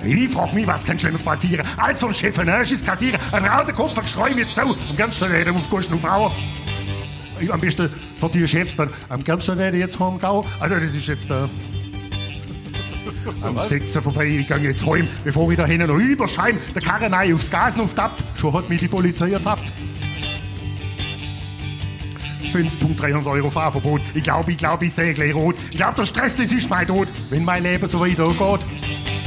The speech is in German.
Ich frag mich, was kann Schlimmes passieren? Als so ein Chefenage ist kassieren, ein rauter Kopf, ein Geschrei wird so. Am ganzen Tag auf Kosten auf Auer. Am besten von die Chefs dann. Am ganzen Tag jetzt heimgehen. Also das ist jetzt am 6. vorbei, ich gehe jetzt heim, bevor ich da hinten noch überscheim. Der Karren ein aufs Gas noch tappt. Schon hat mich die Polizei ertappt. 5.300 € Fahrverbot. Ich glaube, ich sehe gleich rot. Ich glaube, der Stress, das ist mein Tod, wenn mein Leben so weitergeht.